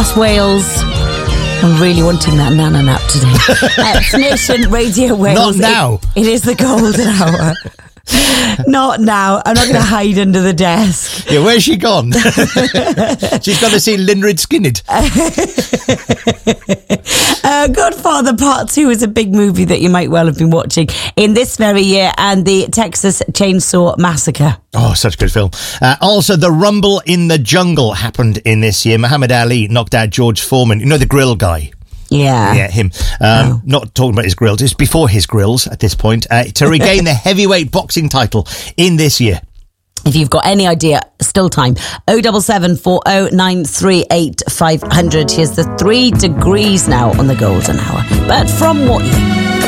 That's Wales. I'm really wanting that nana nap today. It's Nation Radio Wales. Not now. It is the golden hour. Not now. I'm not going to hide under the desk. Yeah, where's she gone? She's gone to see Lynyrd Skynyrd. Godfather Part 2 is a big movie that you might well have been watching in this very year, and the Texas Chainsaw Massacre. Oh, such a good film. Also, the Rumble in the Jungle happened in this year. Muhammad Ali knocked out George Foreman. You know, the grill guy? Yeah, him. Not talking about his grills. It's before his grills at this point. To regain the heavyweight boxing title in this year. If you've got any idea, still time. 077 40 938 500. Here's the 3 degrees now on the golden hour. But from what year?